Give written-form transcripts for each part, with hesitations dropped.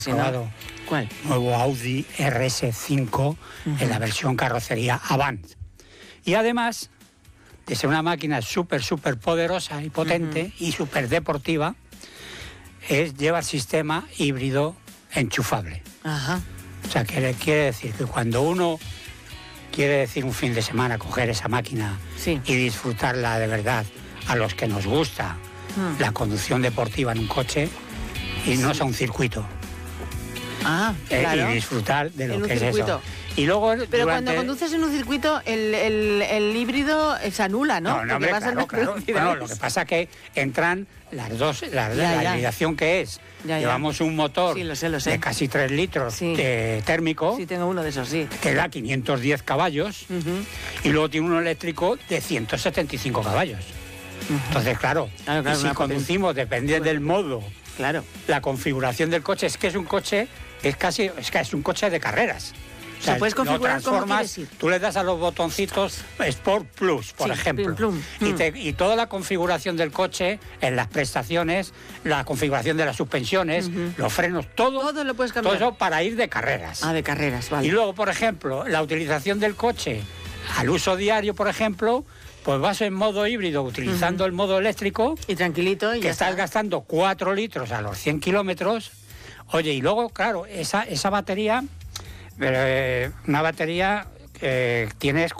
probado. ¿Cuál? Nuevo Audi RS5 en la versión carrocería Avant. Y además de ser una máquina súper poderosa y potente y súper deportiva, lleva el sistema híbrido enchufable. Ajá. O sea, quiere decir que cuando uno quiere decir un fin de semana coger esa máquina y disfrutarla de verdad, a los que nos gusta la conducción deportiva en un coche, y no es a un circuito. Claro. Y disfrutar de lo que es circuito. eso. Y luego, pero cuando conduces en un circuito, el híbrido se anula, ¿no? No, hombre, claro. Bueno, lo que pasa es que entran las dos, la hibridación que es. Llevamos un motor lo sé. de casi 3 litros térmico. Sí, tengo uno de esos, sí. Que da 510 caballos. Y luego tiene uno eléctrico de 175 caballos. Entonces, claro, y si conducimos, depende del modo, la configuración del coche, es que es un coche, es un coche de carreras. O sea, puedes configurar como quieres ir. Tú le das a los botoncitos Sport Plus, por ejemplo, y toda la configuración del coche, en las prestaciones, la configuración de las suspensiones, los frenos, todo lo puedes cambiar. Todo eso para ir de carreras. De carreras, vale. Y luego, por ejemplo, la utilización del coche al uso diario, por ejemplo, pues vas en modo híbrido utilizando el modo eléctrico. Y tranquilito. Y que estás gastando 4 litros a los 100 kilómetros. Oye, y luego, claro, esa batería, una batería tienes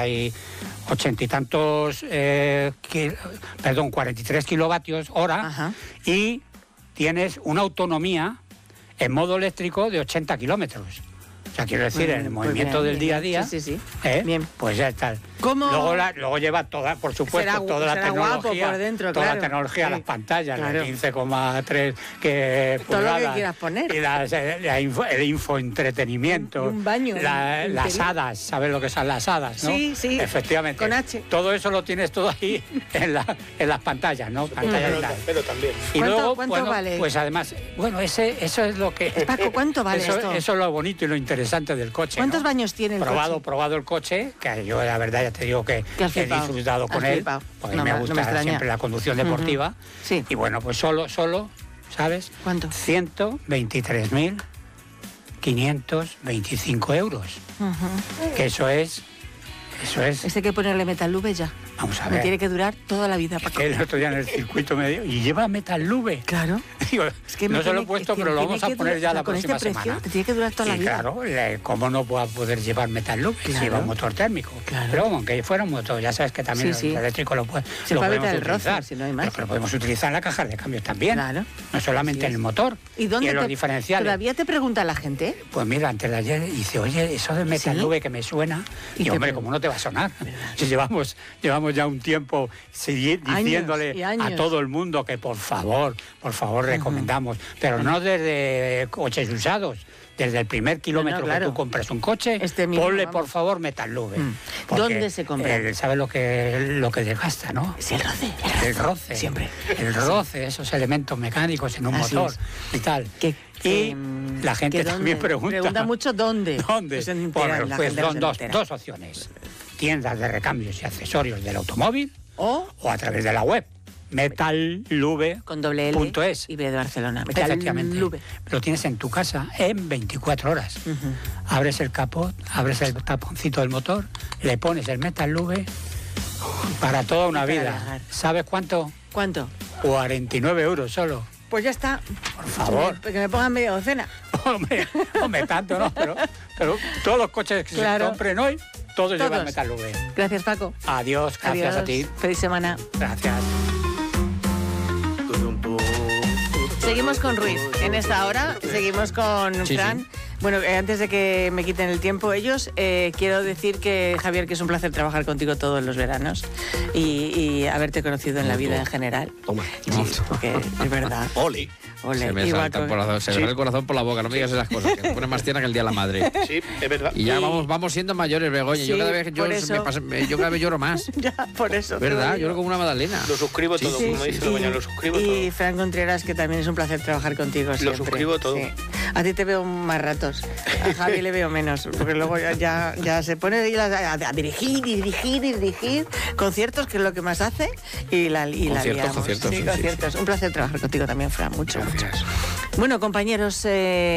43 kilovatios hora y tienes una autonomía en modo eléctrico de 80 kilómetros. O sea, quiero decir, en el movimiento del día a día, bien. Pues ya está. Luego lleva toda, por supuesto, toda la tecnología, por dentro, la tecnología, las pantallas, las 15,3 todo pulgadas, lo que quieras poner. Y el infoentretenimiento, un baño, las hadas, ¿sabes lo que son las hadas, no? Sí. Efectivamente. Con H. Todo eso lo tienes todo ahí en las pantallas, ¿no? Pero también. Y luego, ¿cuánto vale? Pues además, eso es lo que... Paco, ¿cuánto vale esto? Eso es lo bonito y lo interesante del coche. ¿Cuántos baños tiene el coche? Probado el coche, que yo la verdad ya te digo que he disfrutado con él, porque me gusta siempre la conducción deportiva. Y bueno, pues solo, ¿sabes? ¿Cuánto? 123.525 euros. Que eso es... Hay que ponerle Metalube ya. Vamos a ver. Me tiene que durar toda la vida, Paco. El otro día en el circuito me dio, y lleva Metalube. Claro. Digo, no se lo he puesto, pero lo vamos a poner ya la próxima semana. Te tiene que durar toda la vida. Claro, ¿cómo no va a poder llevar Metalube si lleva un motor térmico? Claro. Pero aunque fuera un motor, ya sabes que también el eléctrico lo podemos utilizar. Si no hay más. Pero lo podemos utilizar en la caja de cambios también. Claro. No solamente en el motor. ¿Y dónde en los diferenciales. ¿Todavía te pregunta la gente? Pues mira, antes de ayer dice, oye, eso de Metalube que me suena. Y hombre, ¿cómo no te va a sonar? Si llevamos ya un tiempo diciéndole a todo el mundo que por favor recomendamos, pero no desde coches usados, desde el primer kilómetro que tú compras un coche, ponle por favor Metalube. ¿Dónde se compra? ¿Sabes lo que desgasta, no? Es el roce. El roce. Siempre. El roce, esos elementos mecánicos en un motor y tal. Y la gente también pregunta mucho dónde. Pues dos opciones. Tiendas de recambios y accesorios del automóvil o a través de la web metallube.es. Con doble L y B de Barcelona. Efectivamente. Lo tienes en tu casa en 24 horas. Abres el capot, abres el taponcito del motor, le pones el Metallube para toda una vida. ¿Sabes cuánto? ¿Cuánto? 49 euros solo. Pues ya está. Por favor. Que me pongan media docena. Hombre, tanto no, pero todos los coches que se compren hoy, todos llevan Metallube. Gracias, Paco. Adiós, gracias a ti. Feliz semana. Gracias. Seguimos con Ruiz. En esta hora seguimos con Fran. Sí. Bueno, antes de que me quiten el tiempo ellos, quiero decir que, Javier, que es un placer trabajar contigo todos los veranos y haberte conocido en la vida en general. Toma. Sí, porque es verdad. Oli. Se me salta el corazón por la boca, no me digas esas cosas, que me pone más tierna que el Día de la Madre. Sí, es verdad. Y ya vamos siendo mayores, Begoña. Sí, yo cada vez lloro más. Ya, por eso. ¿Verdad? Lloro como una magdalena. Lo suscribo todo, como dice Begoña, lo suscribo todo. Y Fran Contreras, que también es un placer trabajar contigo siempre. Lo suscribo todo. Sí. A ti te veo más ratos, a Javi le veo menos, porque luego ya se pone a dirigir conciertos, que es lo que más hace, y la liamos. Conciertos. Sí, conciertos. Un placer trabajar contigo también, Fran, mucho. Bueno, compañeros...